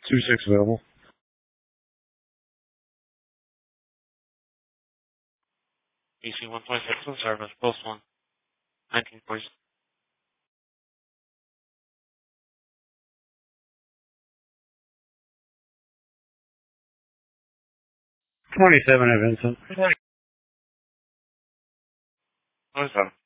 2-6 available. EC 126 in service, Post 1, 19 please. 27 at Vincent. 27.